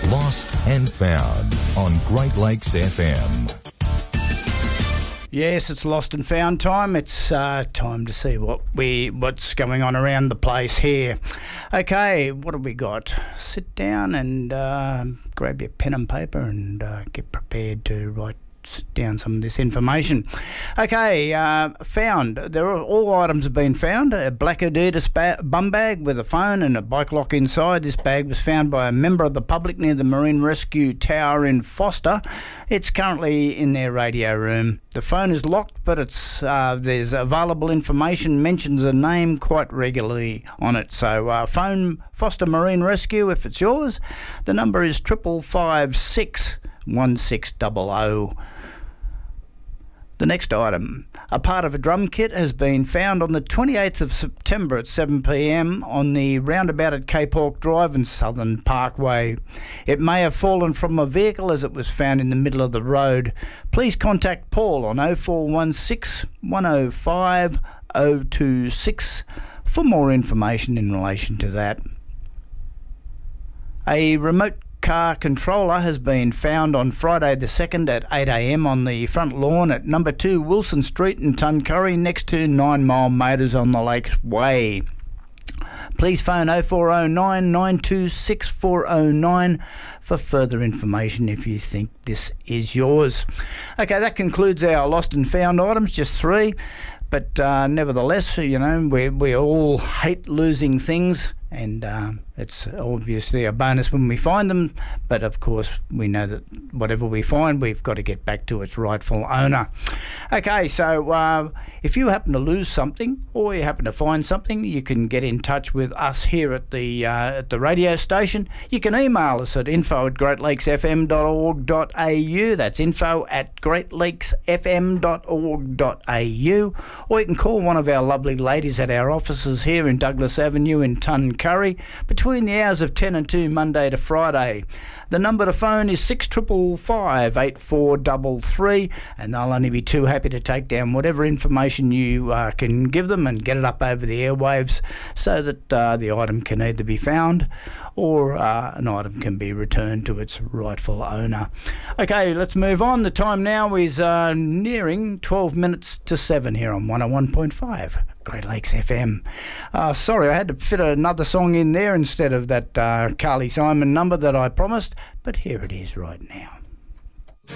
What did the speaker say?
Lost and Found on Great Lakes FM. Yes, it's lost and found time. It's time to see what's going on around the place here. Okay, what have we got? Sit down and grab your pen and paper and get prepared to write down some of this information. Okay, found. All items have been found. A black Adidas bum bag with a phone and a bike lock inside. This bag was found by a member of the public near the Marine Rescue Tower in Foster. It's currently in their radio room. The phone is locked, but it's there's available information, mentions a name quite regularly on it. So phone Foster Marine Rescue if it's yours. The number is 556 1600. The next item, a part of a drum kit has been found on the 28th of September at 7 p.m. on the roundabout at Cape Hawke Drive and Southern Parkway. It may have fallen from a vehicle as it was found in the middle of the road. Please contact Paul on 0416 105 026 for more information in relation to that. A remote car controller has been found on Friday the 2nd at 8 a.m. on the front lawn at number 2 Wilson Street in Tuncurry next to 9 Mile Motors on the Lakes Way. Please phone 0409 926 409 for further information if you think this is yours. Okay, that concludes our lost and found items, just 3. But nevertheless, you know, we all hate losing things, and it's obviously a bonus when we find them. But of course, we know that whatever we find, we've got to get back to its rightful owner. Okay, so if you happen to lose something or you happen to find something, you can get in touch with us here at the radio station. You can email us at info@greatlakesfm.org.au. That's info@greatlakesfm.org.au. Or you can call one of our lovely ladies at our offices here in Douglas Avenue in Tuncurry between the hours of 10 and 2 Monday to Friday. The number to phone is 6555 8433, and they'll only be too happy to take down whatever information you can give them and get it up over the airwaves so that the item can either be found or an item can be returned to its rightful owner. Okay, let's move on. The time now is nearing 12 minutes to 7 here on 101.5 Great Lakes FM. Sorry, I had to fit another song in there instead of that Carly Simon number that I promised, but here it is right now.